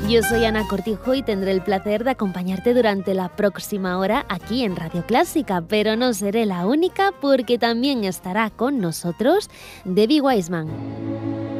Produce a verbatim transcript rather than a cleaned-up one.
Yo soy Ana Cortijo y tendré el placer de acompañarte durante la próxima hora aquí en Radio Clásica, pero no seré la única porque también estará con nosotros Debbie Wiseman.